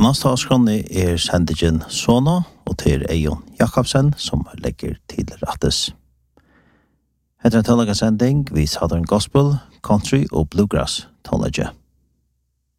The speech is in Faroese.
Den neste avskrone sendingen Sona, og til Eion Jakobsen, som legger til rettes. Etter en tålaga sending, vi Southern Gospel, Country og Bluegrass tålage.